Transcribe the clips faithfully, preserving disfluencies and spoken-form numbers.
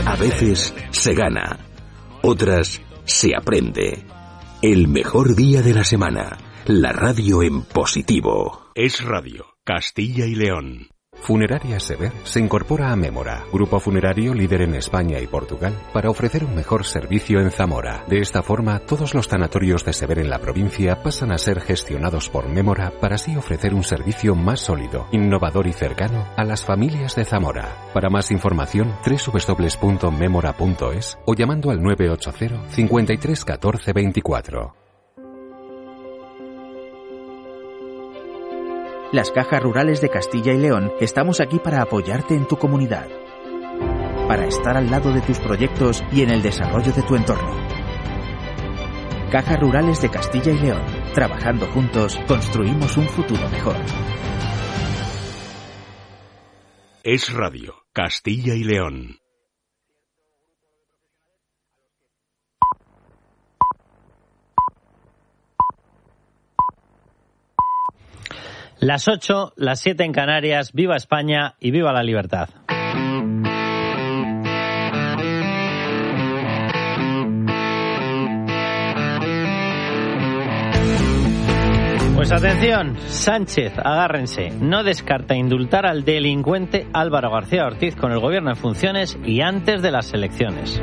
A veces se gana, otras se aprende. El mejor día de la semana, la radio en positivo. Es Radio, Castilla y León. Funeraria Sever se incorpora a Mémora, grupo funerario líder en España y Portugal, para ofrecer un mejor servicio en Zamora. De esta forma, todos los tanatorios de Sever en la provincia pasan a ser gestionados por Mémora para así ofrecer un servicio más sólido, innovador y cercano a las familias de Zamora. Para más información, doble u doble u doble u punto memora punto es o llamando al nueve ocho cero, cincuenta y tres, catorce, veinticuatro. Las Cajas Rurales de Castilla y León estamos aquí para apoyarte en tu comunidad, para estar al lado de tus proyectos y en el desarrollo de tu entorno. Cajas Rurales de Castilla y León. Trabajando juntos, construimos un futuro mejor. Es Radio, Castilla y León. Las ocho, las siete en Canarias. Viva España y viva la libertad. Pues atención, Sánchez, agárrense, no descarta indultar al delincuente Álvaro García Ortiz con el gobierno en funciones y antes de las elecciones.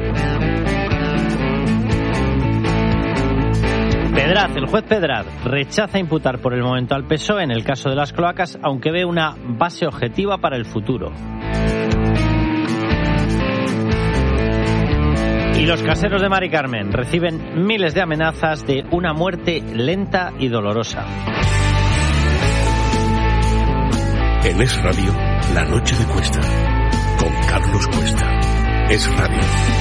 Pedraz, el juez Pedraz, rechaza imputar por el momento al P S O E en el caso de las cloacas, aunque ve una base objetiva para el futuro. Y los caseros de Mari Carmen reciben miles de amenazas de una muerte lenta y dolorosa. En Es Radio, la noche de Cuesta, con Carlos Cuesta. Es Radio.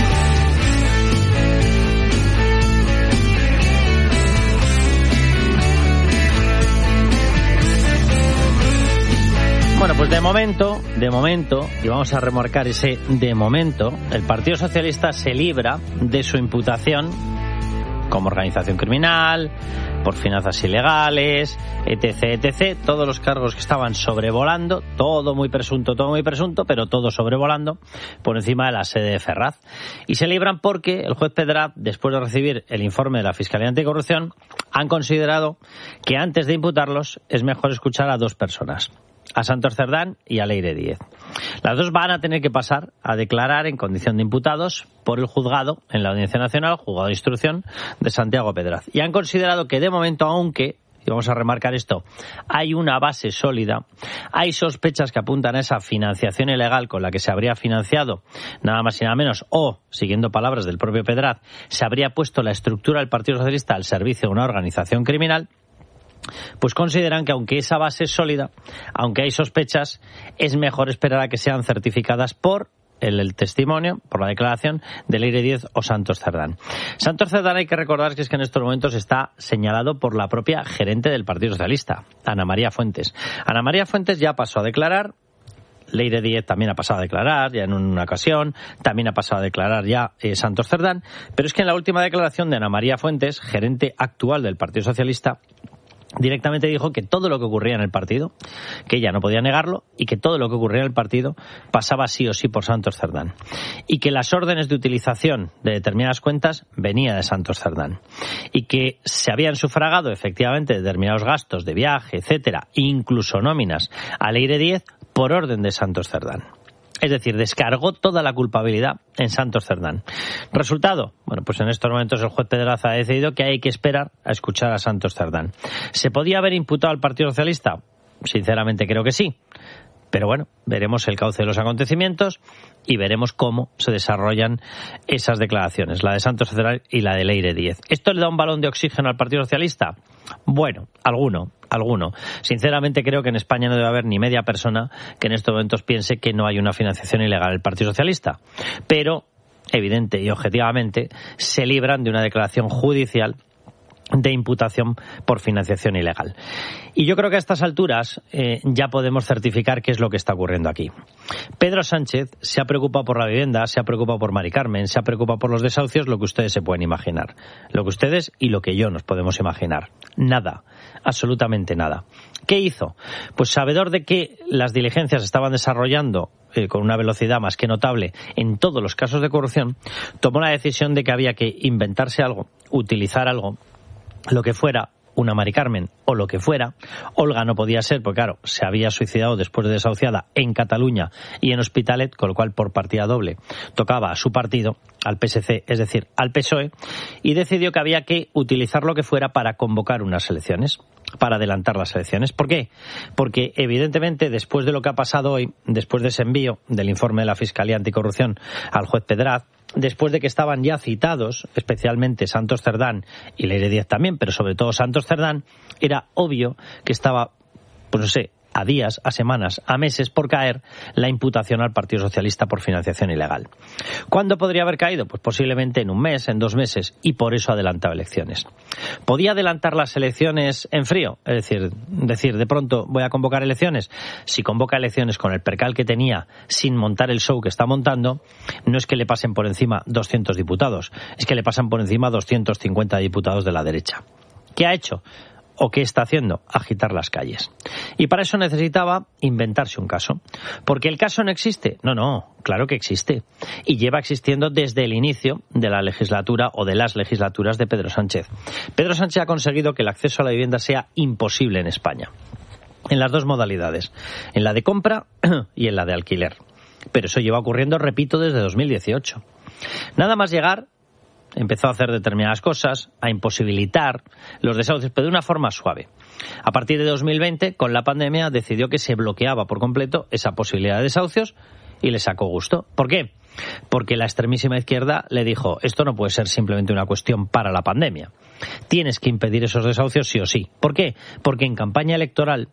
Bueno, pues de momento, de momento, y vamos a remarcar ese de momento, el Partido Socialista se libra de su imputación como organización criminal, por finanzas ilegales, etc, etcétera. Todos los cargos que estaban sobrevolando, todo muy presunto, todo muy presunto, pero todo sobrevolando por encima de la sede de Ferraz. Y se libran porque el juez Pedraz, después de recibir el informe de la Fiscalía Anticorrupción, han considerado que antes de imputarlos es mejor escuchar a dos personas, a Santos Cerdán y a Leire Díez. Las dos van a tener que pasar a declarar en condición de imputados por el juzgado en la Audiencia Nacional, juzgado de instrucción de Santiago Pedraz. Y han considerado que de momento, aunque, y vamos a remarcar esto, hay una base sólida, hay sospechas que apuntan a esa financiación ilegal con la que se habría financiado nada más y nada menos, o, siguiendo palabras del propio Pedraz, se habría puesto la estructura del Partido Socialista al servicio de una organización criminal. Pues consideran que aunque esa base es sólida, aunque hay sospechas, es mejor esperar a que sean certificadas por el, el testimonio, por la declaración de Leire Díez o Santos Cerdán. Santos Cerdán, hay que recordar que es que en estos momentos está señalado por la propia gerente del Partido Socialista, Ana María Fuentes. Ana María Fuentes ya pasó a declarar, Leire Díez también ha pasado a declarar ya en una ocasión, también ha pasado a declarar ya eh, Santos Cerdán, pero es que en la última declaración de Ana María Fuentes, gerente actual del Partido Socialista, directamente dijo que todo lo que ocurría en el partido, que ella no podía negarlo, y que todo lo que ocurría en el partido pasaba sí o sí por Santos Cerdán. Y que las órdenes de utilización de determinadas cuentas venía de Santos Cerdán. Y que se habían sufragado efectivamente determinados gastos de viaje, etcétera, incluso nóminas a Leire Díez por orden de Santos Cerdán. Es decir, descargó toda la culpabilidad en Santos Cerdán. ¿Resultado? Bueno, pues en estos momentos el juez Pedraz ha decidido que hay que esperar a escuchar a Santos Cerdán. ¿Se podía haber imputado al Partido Socialista? Sinceramente creo que sí. Pero bueno, veremos el cauce de los acontecimientos y veremos cómo se desarrollan esas declaraciones, la de Santos Cerdán y la de Leire Díez. ¿Esto le da un balón de oxígeno al Partido Socialista? Bueno, alguno, alguno. Sinceramente creo que en España no debe haber ni media persona que en estos momentos piense que no hay una financiación ilegal del Partido Socialista. Pero, evidente y objetivamente, se libran de una declaración judicial de imputación por financiación ilegal. Y yo creo que a estas alturas eh, ya podemos certificar qué es lo que está ocurriendo aquí. Pedro Sánchez se ha preocupado por la vivienda, se ha preocupado por Mari Carmen, se ha preocupado por los desahucios, lo que ustedes se pueden imaginar. Lo que ustedes y lo que yo nos podemos imaginar. Nada, absolutamente nada. ¿Qué hizo? Pues sabedor de que las diligencias estaban desarrollando eh, con una velocidad más que notable en todos los casos de corrupción, tomó la decisión de que había que inventarse algo, utilizar algo, lo que fuera, una Mari Carmen o lo que fuera. Olga no podía ser, porque claro, se había suicidado después de desahuciada en Cataluña y en Hospitalet, con lo cual por partida doble tocaba a su partido, al P S C, es decir, al P S O E, y decidió que había que utilizar lo que fuera para convocar unas elecciones, para adelantar las elecciones. ¿Por qué? Porque evidentemente después de lo que ha pasado hoy, después de ese envío del informe de la Fiscalía Anticorrupción al juez Pedraz, después de que estaban ya citados, especialmente Santos Cerdán y Leire Díez también, pero sobre todo Santos Cerdán, era obvio que estaba, pues no sé, a días, a semanas, a meses por caer la imputación al Partido Socialista por financiación ilegal. ¿Cuándo podría haber caído? Pues posiblemente en un mes, en dos meses, y por eso adelantaba elecciones. ¿Podía adelantar las elecciones en frío? Es decir, decir, de pronto voy a convocar elecciones. Si convoca elecciones con el percal que tenía, sin montar el show que está montando, no es que le pasen por encima doscientos diputados, es que le pasan por encima doscientos cincuenta diputados de la derecha. ¿Qué ha hecho? ¿O qué está haciendo? Agitar las calles. Y para eso necesitaba inventarse un caso. ¿Porque el caso no existe? No, no, claro que existe. Y lleva existiendo desde el inicio de la legislatura o de las legislaturas de Pedro Sánchez. Pedro Sánchez ha conseguido que el acceso a la vivienda sea imposible en España. En las dos modalidades. En la de compra y en la de alquiler. Pero eso lleva ocurriendo, repito, desde dos mil dieciocho. Nada más llegar, empezó a hacer determinadas cosas, a imposibilitar los desahucios, pero de una forma suave. A partir de dos mil veinte, con la pandemia, decidió que se bloqueaba por completo esa posibilidad de desahucios y le sacó gusto. ¿Por qué? Porque la extremísima izquierda le dijo, esto no puede ser simplemente una cuestión para la pandemia. Tienes que impedir esos desahucios sí o sí. ¿Por qué? Porque en campaña electoral,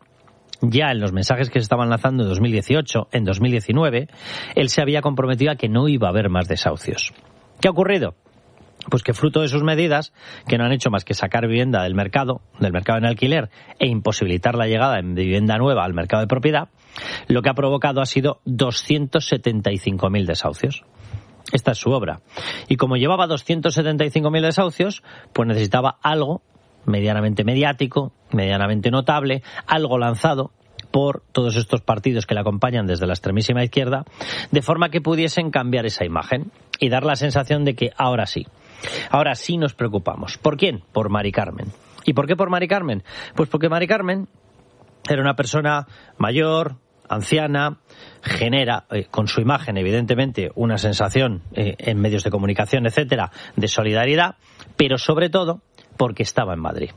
ya en los mensajes que se estaban lanzando en dos mil dieciocho, en dos mil diecinueve, él se había comprometido a que no iba a haber más desahucios. ¿Qué ha ocurrido? Pues que fruto de sus medidas, que no han hecho más que sacar vivienda del mercado, del mercado en alquiler, e imposibilitar la llegada de vivienda nueva al mercado de propiedad, lo que ha provocado ha sido doscientos setenta y cinco mil desahucios. Esta es su obra. Y como llevaba doscientos setenta y cinco mil desahucios, pues necesitaba algo medianamente mediático, medianamente notable, algo lanzado por todos estos partidos que le acompañan desde la extremísima izquierda, de forma que pudiesen cambiar esa imagen y dar la sensación de que ahora sí, ahora sí nos preocupamos. ¿Por quién? Por Mari Carmen. ¿Y por qué por Mari Carmen? Pues porque Mari Carmen era una persona mayor, anciana, genera eh, con su imagen evidentemente una sensación eh, en medios de comunicación, etcétera, de solidaridad, pero sobre todo porque estaba en Madrid.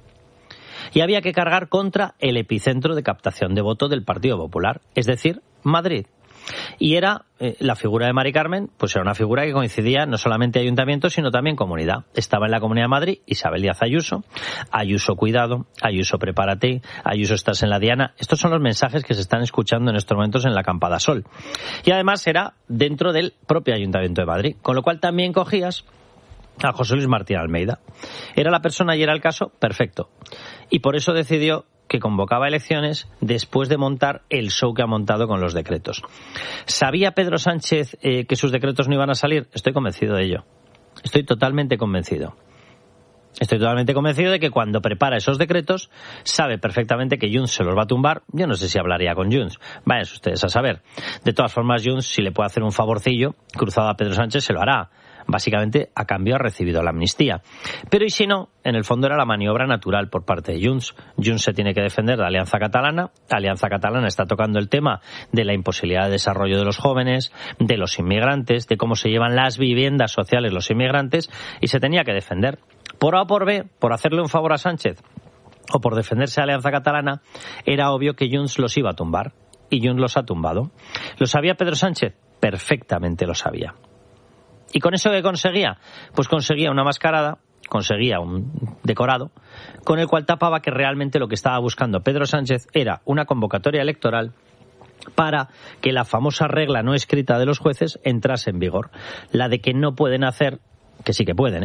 Y había que cargar contra el epicentro de captación de voto del Partido Popular, es decir, Madrid. Y era eh, la figura de Mari Carmen, pues era una figura que coincidía no solamente ayuntamiento, sino también comunidad. Estaba en la Comunidad de Madrid Isabel Díaz Ayuso, Ayuso cuidado, Ayuso prepárate, Ayuso estás en la diana. Estos son los mensajes que se están escuchando en estos momentos en la Campada Sol. Y además era dentro del propio Ayuntamiento de Madrid, con lo cual también cogías a José Luis Martín Almeida. Era la persona y era el caso perfecto. Y por eso decidió que convocaba elecciones después de montar el show que ha montado con los decretos. ¿Sabía Pedro Sánchez eh, que sus decretos no iban a salir? Estoy convencido de ello. Estoy totalmente convencido. Estoy totalmente convencido de que cuando prepara esos decretos sabe perfectamente que Junts se los va a tumbar. Yo no sé si hablaría con Junts. Vayan ustedes a saber. De todas formas, Junts, si le puede hacer un favorcillo cruzado a Pedro Sánchez, se lo hará. Básicamente, a cambio ha recibido la amnistía. Pero y si no, en el fondo era la maniobra natural por parte de Junts. Junts se tiene que defender de la Alianza Catalana. La Alianza Catalana está tocando el tema de la imposibilidad de desarrollo de los jóvenes, de los inmigrantes, de cómo se llevan las viviendas sociales los inmigrantes, y se tenía que defender. Por A o por B, por hacerle un favor a Sánchez o por defenderse a la Alianza Catalana, era obvio que Junts los iba a tumbar. Y Junts los ha tumbado. ¿Lo sabía Pedro Sánchez? Perfectamente lo sabía. ¿Y con eso qué conseguía? Pues conseguía una mascarada, conseguía un decorado, con el cual tapaba que realmente lo que estaba buscando Pedro Sánchez era una convocatoria electoral para que la famosa regla no escrita de los jueces entrase en vigor. La de que no pueden hacer, que sí que pueden, ¿eh?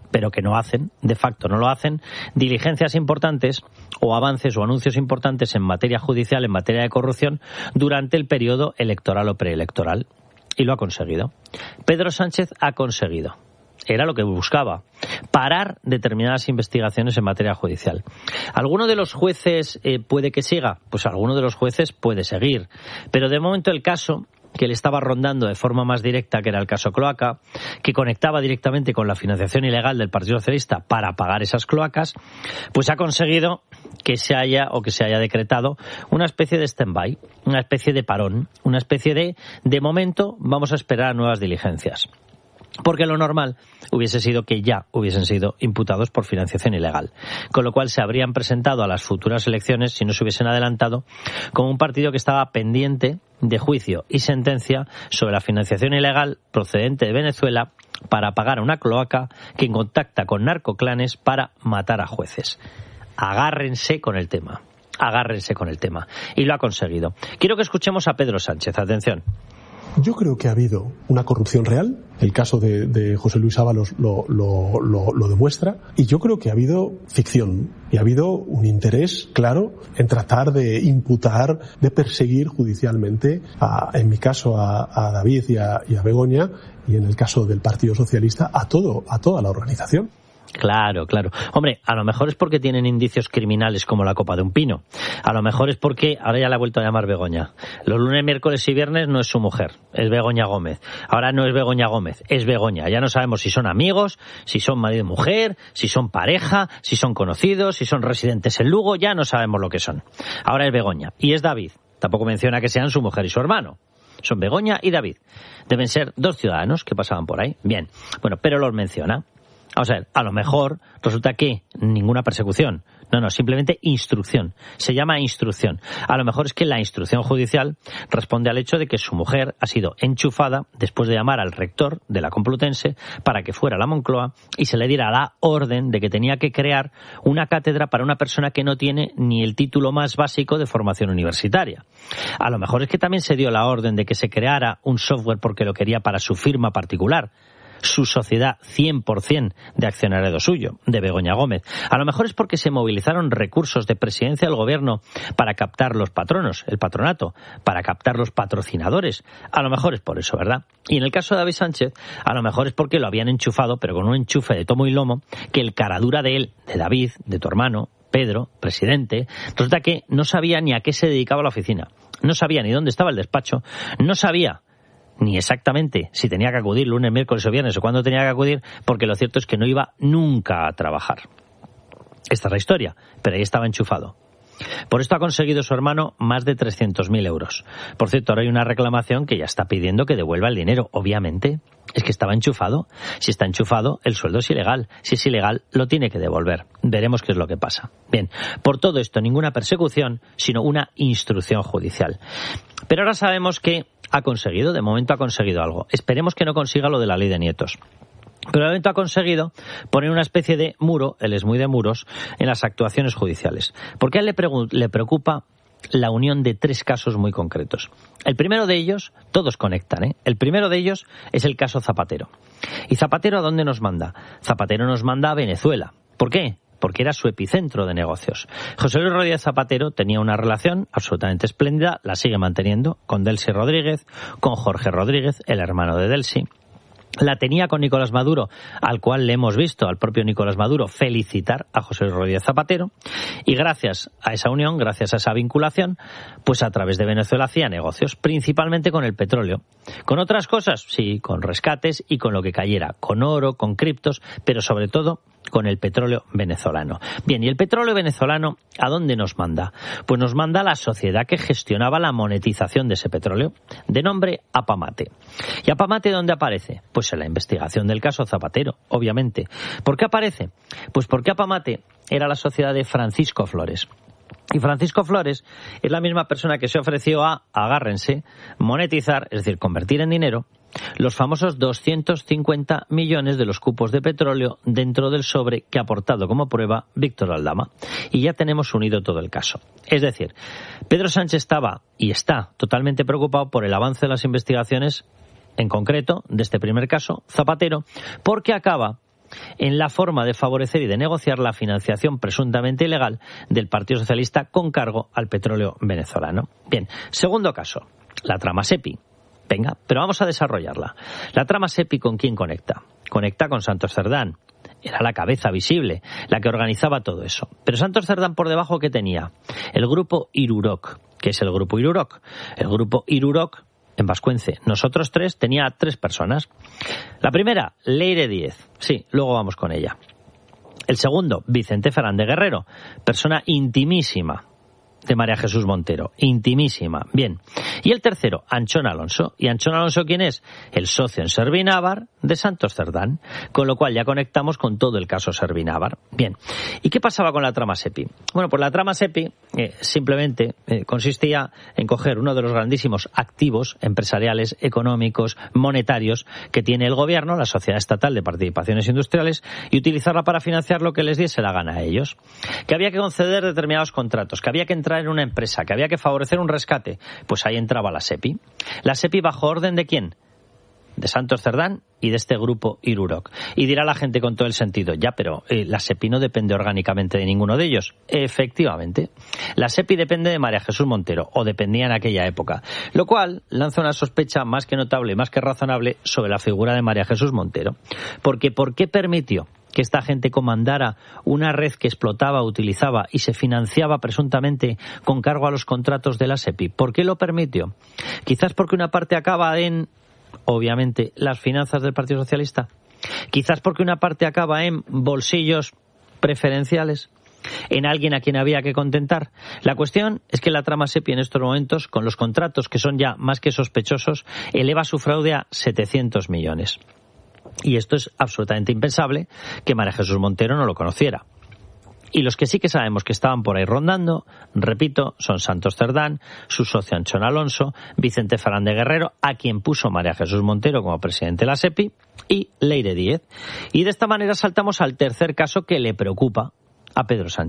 pero que no hacen, de facto no lo hacen, diligencias importantes o avances o anuncios importantes en materia judicial, en materia de corrupción, durante el periodo electoral o preelectoral. Y lo ha conseguido. Pedro Sánchez ha conseguido. Era lo que buscaba, parar determinadas investigaciones en materia judicial. ¿Alguno de los jueces eh, puede que siga? Pues alguno de los jueces puede seguir. Pero de momento el caso que le estaba rondando de forma más directa, que era el caso Cloaca, que conectaba directamente con la financiación ilegal del Partido Socialista para pagar esas cloacas, pues ha conseguido que se haya o que se haya decretado una especie de stand-by, una especie de parón, una especie de, de momento vamos a esperar a nuevas diligencias. Porque lo normal hubiese sido que ya hubiesen sido imputados por financiación ilegal, con lo cual se habrían presentado a las futuras elecciones, si no se hubiesen adelantado, como un partido que estaba pendiente de juicio y sentencia sobre la financiación ilegal procedente de Venezuela para pagar a una cloaca que contacta con narcoclanes para matar a jueces. Agárrense con el tema, agárrense con el tema. Y lo ha conseguido. Quiero que escuchemos a Pedro Sánchez, atención. Yo creo que ha habido una corrupción real, el caso de, de José Luis Ábalos lo, lo, lo, lo demuestra, y yo creo que ha habido ficción, y ha habido un interés claro en tratar de imputar, de perseguir judicialmente, a, en mi caso a, a David y a, y a Begoña, y en el caso del Partido Socialista a todo, a toda la organización. Claro, claro. Hombre, a lo mejor es porque tienen indicios criminales como la copa de un pino. A lo mejor es porque, ahora ya la he vuelto a llamar Begoña. Los lunes, miércoles y viernes no es su mujer, es Begoña Gómez. Ahora no es Begoña Gómez, es Begoña. Ya no sabemos si son amigos, si son marido y mujer, si son pareja, si son conocidos, si son residentes en Lugo, ya no sabemos lo que son. Ahora es Begoña. Y es David. Tampoco menciona que sean su mujer y su hermano. Son Begoña y David. Deben ser dos ciudadanos que pasaban por ahí. Bien, bueno, pero los menciona. Vamos a ver, a lo mejor resulta que ninguna persecución. No, no, simplemente instrucción. Se llama instrucción. A lo mejor es que la instrucción judicial responde al hecho de que su mujer ha sido enchufada después de llamar al rector de la Complutense para que fuera a la Moncloa y se le diera la orden de que tenía que crear una cátedra para una persona que no tiene ni el título más básico de formación universitaria. A lo mejor es que también se dio la orden de que se creara un software porque lo quería para su firma particular, su sociedad cien por ciento de accionariado suyo, de Begoña Gómez. A lo mejor es porque se movilizaron recursos de presidencia del gobierno para captar los patronos, el patronato, para captar los patrocinadores. A lo mejor es por eso, ¿verdad? Y en el caso de David Sánchez, a lo mejor es porque lo habían enchufado, pero con un enchufe de tomo y lomo, que el caradura de él, de David, de tu hermano, Pedro, presidente, resulta que no sabía ni a qué se dedicaba la oficina. No sabía ni dónde estaba el despacho, no sabía ni exactamente si tenía que acudir lunes, miércoles o viernes o cuándo tenía que acudir, porque lo cierto es que no iba nunca a trabajar. Esta es la historia, pero ahí estaba enchufado. Por esto ha conseguido su hermano más de trescientos mil euros. Por cierto, ahora hay una reclamación que ya está pidiendo que devuelva el dinero. Obviamente, es que estaba enchufado. Si está enchufado, el sueldo es ilegal. Si es ilegal, lo tiene que devolver. Veremos qué es lo que pasa. Bien, por todo esto, ninguna persecución, sino una instrucción judicial. Pero ahora sabemos que ha conseguido, de momento ha conseguido algo. Esperemos que no consiga lo de la ley de nietos. Pero de momento ha conseguido poner una especie de muro, él es muy de muros, en las actuaciones judiciales. Porque a él le, le preocupa la unión de tres casos muy concretos. El primero de ellos, todos conectan, ¿eh? El primero de ellos es el caso Zapatero. ¿Y Zapatero a dónde nos manda? Zapatero nos manda a Venezuela. ¿Por qué? Porque era su epicentro de negocios. José Luis Rodríguez Zapatero tenía una relación absolutamente espléndida, la sigue manteniendo, con Delcy Rodríguez, con Jorge Rodríguez, el hermano de Delcy. La tenía con Nicolás Maduro, al cual le hemos visto al propio Nicolás Maduro felicitar a José Luis Rodríguez Zapatero, y gracias a esa unión, gracias a esa vinculación, pues a través de Venezuela hacía negocios, principalmente con el petróleo. Con otras cosas, sí, con rescates y con lo que cayera, con oro, con criptos, pero sobre todo con el petróleo venezolano. Bien, ¿y el petróleo venezolano a dónde nos manda? Pues nos manda a la sociedad que gestionaba la monetización de ese petróleo, de nombre Apamate. ¿Y Apamate dónde aparece? Pues en la investigación del caso Zapatero, obviamente. ¿Por qué aparece? Pues porque Apamate era la sociedad de Francisco Flores. Y Francisco Flores es la misma persona que se ofreció a, agárrense, monetizar, es decir, convertir en dinero, los famosos doscientos cincuenta millones de los cupos de petróleo dentro del sobre que ha aportado como prueba Víctor Aldama. Y ya tenemos unido todo el caso. Es decir, Pedro Sánchez estaba y está totalmente preocupado por el avance de las investigaciones, en concreto, de este primer caso, Zapatero, porque acaba en la forma de favorecer y de negociar la financiación presuntamente ilegal del Partido Socialista con cargo al petróleo venezolano. Bien, segundo caso, la trama SEPI. Venga, pero vamos a desarrollarla. La trama SEPI, ¿con quién conecta? Conecta con Santos Cerdán. Era la cabeza visible, la que organizaba todo eso. Pero Santos Cerdán por debajo, ¿qué tenía? El grupo Irurok. ¿Qué es el grupo Irurok? El grupo Irurok, en vascuence, nosotros tres, tenía tres personas. La primera, Leire Díez. Sí, luego vamos con ella. El segundo, Vicente Fernández Guerrero, persona intimísima de María Jesús Montero, intimísima. Bien. Y el tercero, Anchón Alonso. ¿Y Anchón Alonso quién es? El socio en Servinávar de Santos Cerdán. Con lo cual ya conectamos con todo el caso Servinávar. Bien. ¿Y qué pasaba con la trama SEPI? Bueno, pues la trama SEPI eh, simplemente eh, consistía en coger uno de los grandísimos activos empresariales, económicos, monetarios que tiene el gobierno, la Sociedad Estatal de Participaciones Industriales, y utilizarla para financiar lo que les diese la gana a ellos. Que había que conceder determinados contratos, que había que entrar en una empresa, que había que favorecer un rescate, pues ahí entraba la SEPI. La SEPI bajo orden ¿de quién? De Santos Cerdán y de este grupo Irurok. Y dirá la gente con todo el sentido, ya, pero eh, la SEPI no depende orgánicamente de ninguno de ellos. Efectivamente. La SEPI depende de María Jesús Montero, o dependía en aquella época. Lo cual lanza una sospecha más que notable, más que razonable, sobre la figura de María Jesús Montero. Porque ¿por qué permitió que esta gente comandara una red que explotaba, utilizaba y se financiaba presuntamente con cargo a los contratos de la SEPI? ¿Por qué lo permitió? Quizás porque una parte acaba en, obviamente, las finanzas del Partido Socialista. Quizás porque una parte acaba en bolsillos preferenciales, en alguien a quien había que contentar. La cuestión es que la trama SEPI en estos momentos, con los contratos que son ya más que sospechosos, eleva su fraude a setecientos millones. Y esto es absolutamente impensable que María Jesús Montero no lo conociera. Y los que sí que sabemos que estaban por ahí rondando, repito, son Santos Cerdán, su socio Anchón Alonso, Vicente Fernández Guerrero, a quien puso María Jesús Montero como presidente de la SEPI, y Leire Díez. Y de esta manera saltamos al tercer caso que le preocupa a Pedro Sánchez.